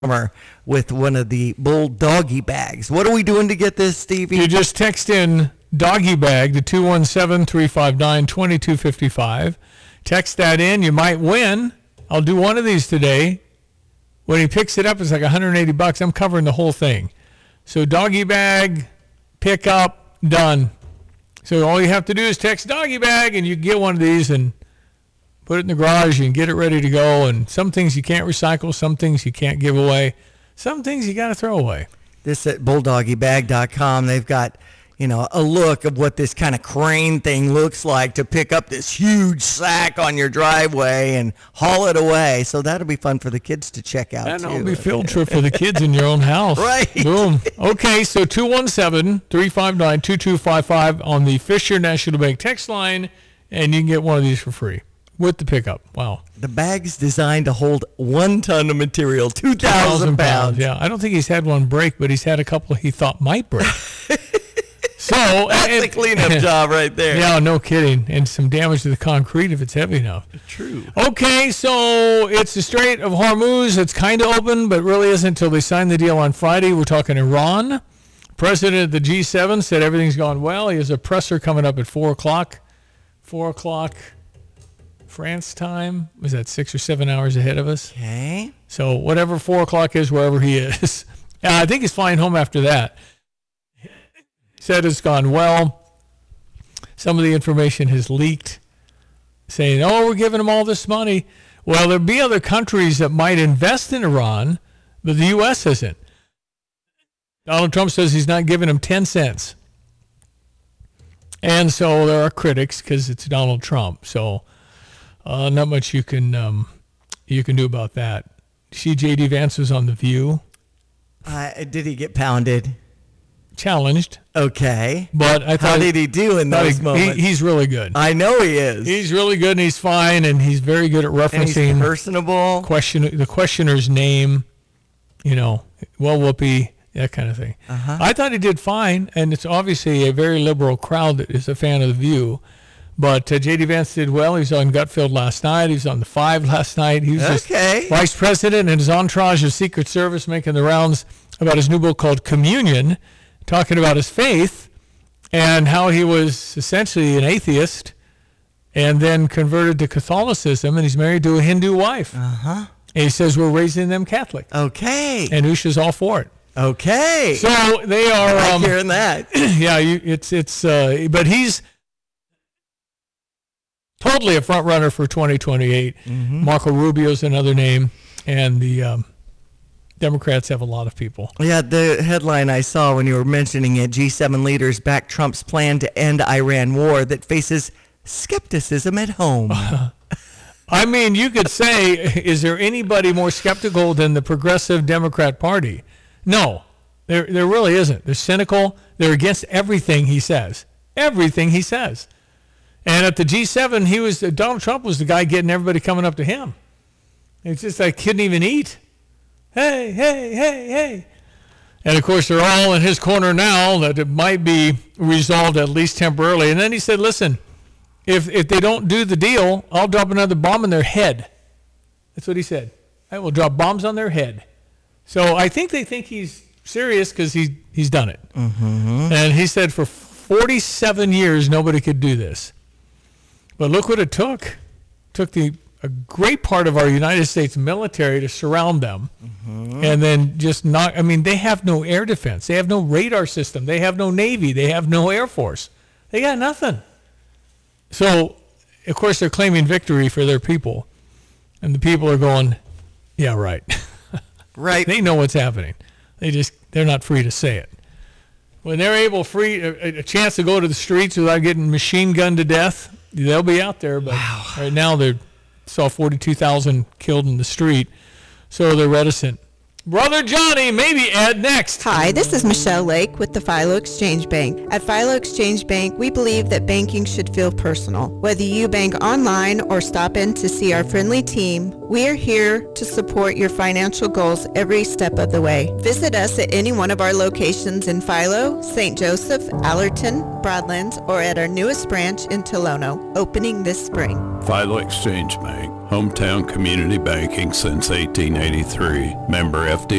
with one of the Bull doggy bags. What are we doing to get this, Stevie? You just text in doggy bag to 217-359-2255. Text that in. You might win. I'll do one of these today. When he picks it up, it's like $180. I'm covering the whole thing. So doggy bag, pick up, done. So all you have to do is text doggy bag, and you get one of these and put it in the garage and get it ready to go. And some things you can't recycle, some things you can't give away, some things you got to throw away. This at bulldoggybag.com. They've got, a look of what this kind of crane thing looks like to pick up this huge sack on your driveway and haul it away. So that'll be fun for the kids to check out, and too. That'll be a field trip for the kids in your own house. Right. Boom. Okay, so 217-359-2255 on the Fisher National Bank text line, and you can get one of these for free with the pickup. Wow. The bag's designed to hold 1 ton of material, 2,000 pounds. Yeah, I don't think he's had one break, but he's had a couple he thought might break. So that's a cleanup job right there. Yeah, no kidding. And some damage to the concrete if it's heavy enough. True. Okay, so it's the Strait of Hormuz. It's kind of open, but really isn't until they sign the deal on Friday. We're talking Iran. President of the G7 said everything's gone well. He has a presser coming up at 4 o'clock. 4 o'clock France time. Was that 6 or 7 hours ahead of us? Okay. So whatever 4 o'clock is, wherever he is. I think he's flying home after that. Said it's gone well. Some of the information has leaked, saying, we're giving them all this money. Well, there'll be other countries that might invest in Iran, but the U.S. isn't. Donald Trump says he's not giving them 10 cents. And so there are critics because it's Donald Trump. So not much you can do about that. See, J.D. Vance was on The View. Did he get pounded? Challenged. Okay. But I thought, how did he do in those moments? He's really good. I know he is. He's really good, and he's fine, and he's very good at referencing. And he's personable. The questioner's name, whoopee, that kind of thing. Uh-huh. I thought he did fine, and it's obviously a very liberal crowd that is a fan of The View. But J.D. Vance did well. He was on Gutfeld last night. He was on The Five last night. He was just vice president, and his entourage of Secret Service making the rounds about his new book called Communion, talking about his faith and how he was essentially an atheist and then converted to Catholicism, and he's married to a Hindu wife. Uh-huh. And he says we're raising them Catholic. Okay. And Usha's all for it. Okay. So they are... I like hearing that. Yeah, but he's totally a front runner for 2028. Mm-hmm. Marco Rubio's another name, and the Democrats have a lot of people. Yeah, the headline I saw when you were mentioning it, G7 leaders back Trump's plan to end Iran war that faces skepticism at home. I mean, you could say, is there anybody more skeptical than the Progressive Democrat Party? No, there really isn't. They're cynical. They're against everything he says. Everything he says. And at the G7, Donald Trump was the guy getting everybody coming up to him. It's just like couldn't even eat. Hey, hey, hey, hey. And, of course, they're all in his corner now that it might be resolved at least temporarily. And then he said, listen, if they don't do the deal, I'll drop another bomb in their head. That's what he said. I will drop bombs on their head. So I think they think he's serious because he's done it. Mm-hmm. And he said for 47 years nobody could do this. But look what it took. It took a great part of our United States military to surround them. Mm-hmm. And then they have no air defense. They have no radar system. They have no Navy. They have no Air Force. They got nothing. So, of course, they're claiming victory for their people. And the people are going, yeah, right. Right. They know what's happening. They're not free to say it. When they're a chance to go to the streets without getting machine gunned to death, they'll be out there. But right now they saw 42,000 killed in the street, so they're reticent. Brother Johnny, maybe Ed next. Hi, this is Michelle Lake with the Philo Exchange Bank. At Philo Exchange Bank, we believe that banking should feel personal. Whether you bank online or stop in to see our friendly team, we are here to support your financial goals every step of the way. Visit us at any one of our locations in Philo, St. Joseph, Allerton, Broadlands, or at our newest branch in Tolono, opening this spring. Philo Exchange Bank, hometown community banking since 1883. Member FD.